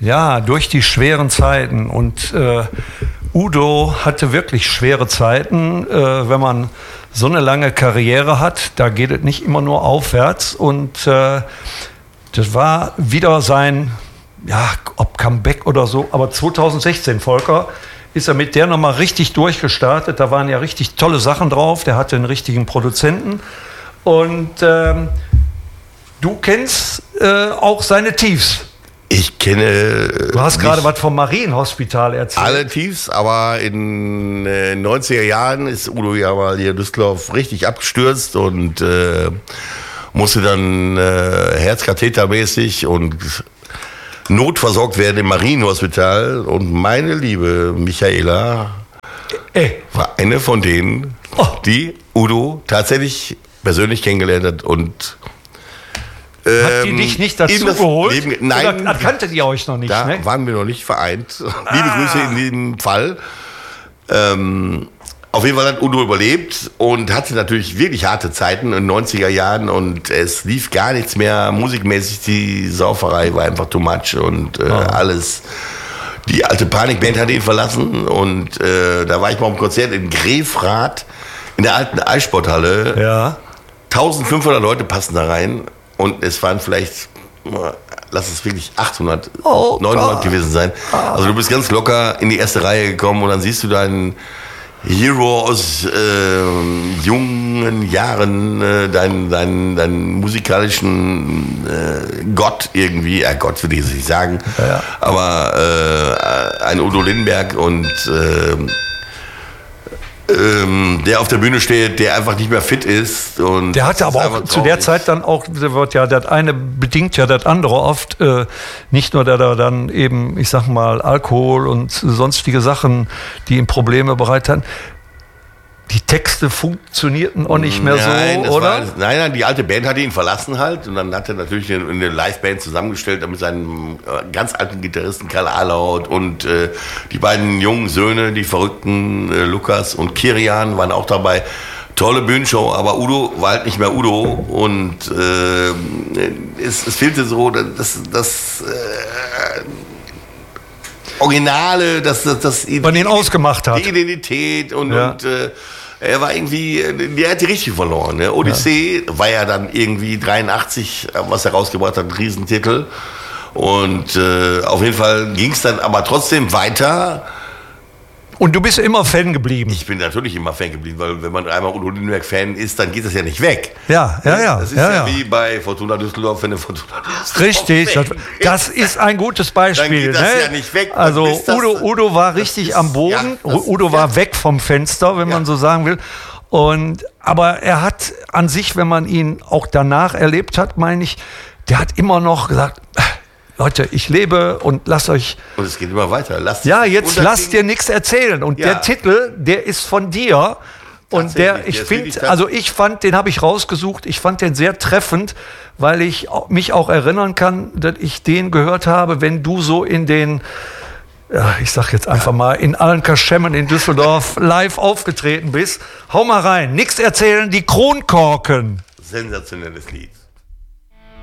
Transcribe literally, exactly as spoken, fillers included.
Ja, durch die schweren Zeiten. Und äh, Udo hatte wirklich schwere Zeiten. Äh, wenn man so eine lange Karriere hat, da geht es nicht immer nur aufwärts. Und äh, das war wieder sein, ja, ob Comeback oder so. Aber zweitausendsechzehn, Volker, ist er mit der nochmal richtig durchgestartet. Da waren ja richtig tolle Sachen drauf. Der hatte einen richtigen Produzenten. Und ähm, du kennst äh, auch seine Tiefs. Ich kenne. Du hast gerade was vom Marienhospital erzählt. Alle Tiefs, aber in den äh, neunziger Jahren ist Udo ja mal hier in Düsseldorf richtig abgestürzt und äh, musste dann äh, herzkathetermäßig und notversorgt werden im Marienhospital. Und meine liebe Michaela äh. war eine von denen, oh. die Udo tatsächlich persönlich kennengelernt hat und hat die dich nicht dazu geholt? Leben, nein. Oder kanntet ihr euch noch nicht? Da ne? waren wir noch nicht vereint. Ah. Liebe Grüße in diesem Fall. Ähm, auf jeden Fall hat Udo überlebt und hatte natürlich wirklich harte Zeiten in den neunziger Jahren und es lief gar nichts mehr musikmäßig. Die Sauferei war einfach too much und äh, ah. alles. Die alte Panikband hat ihn verlassen und äh, da war ich mal im Konzert in Grefrath in der alten Eissporthalle. Ja. eintausendfünfhundert Leute passen da rein. Und es waren vielleicht, lass es wirklich achthundert, oh, neunhundert Gott. gewesen sein. Also du bist ganz locker in die erste Reihe gekommen und dann siehst du deinen Hero aus äh, jungen Jahren, äh, deinen, deinen, deinen musikalischen äh, Gott irgendwie, äh, Gott will ich jetzt nicht sagen, ja, ja. aber äh, ein Udo Lindenberg und äh, Ähm, der auf der Bühne steht, der einfach nicht mehr fit ist. Und der hatte aber auch zu der Zeit dann auch, wird ja das eine bedingt ja das andere oft, äh, nicht nur, dass er dann eben, ich sag mal, Alkohol und sonstige Sachen, die ihm Probleme bereitet hatten. Die Texte funktionierten auch nicht mehr nein, so, oder? War, nein, nein, die alte Band hatte ihn verlassen halt und dann hat er natürlich eine, eine Liveband zusammengestellt mit seinem äh, ganz alten Gitarristen Karl Arlaut und äh, die beiden jungen Söhne, die verrückten äh, Lukas und Kirian waren auch dabei. Tolle Bühnenshow, aber Udo war halt nicht mehr Udo und äh, es, es fehlte so das, das äh, Originale, das, das, das man ihn ausgemacht hat. Die Identität und, ja. und äh, er war irgendwie, der hat die richtig verloren. Ne? Odyssee ja. war ja dann irgendwie dreiundachtzig, was er rausgebracht hat, ein Riesentitel. Und äh, auf jeden Fall ging es dann aber trotzdem weiter. Und du bist immer Fan geblieben? Ich bin natürlich immer Fan geblieben, weil wenn man einmal Udo Lindenberg-Fan ist, dann geht das ja nicht weg. Ja, ja, ja. Das ist ja, ja, ja wie bei Fortuna Düsseldorf, wenn du Fortuna Düsseldorf richtig, das, das ist ein gutes Beispiel. Dann geht das ne? ja nicht weg. Also Udo, Udo war richtig ist, am Boden, ja, das, Udo war ja. weg vom Fenster, wenn ja. man so sagen will. Und, aber er hat an sich, wenn man ihn auch danach erlebt hat, meine ich, der hat immer noch gesagt, Leute, ich lebe und lasst euch... Und es geht immer weiter. Lasst ja, jetzt lasst dir nichts erzählen. Und ja. der Titel, der ist von dir. Und der, ich finde, also ich fand, den habe ich rausgesucht, ich fand den sehr treffend, weil ich mich auch erinnern kann, dass ich den gehört habe, wenn du so in den, ja, ich sag jetzt einfach mal, in allen Kaschemmen in Düsseldorf live aufgetreten bist. Hau mal rein, nichts erzählen, die Kronkorken. Sensationelles Lied.